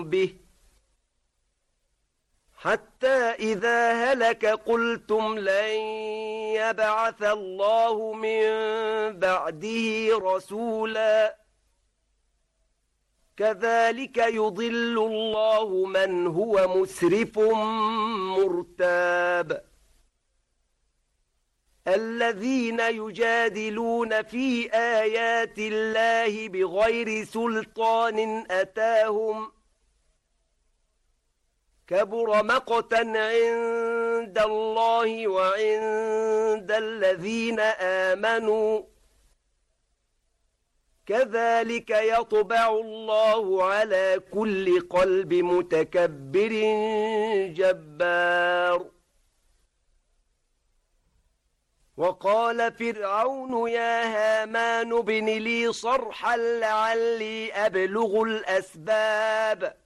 به حتى إذا هلك قلتم لن يبعث الله من بعده رسولا كذلك يضل الله من هو مسرف مرتاب الذين يجادلون في آيات الله بغير سلطان أتاهم كبر مقتا عند الله وعند الذين آمنوا كذلك يطبع الله على كل قلب متكبر جبار وقال فرعون يا هامان ابن لي صرحا لعلي أبلغ الأسباب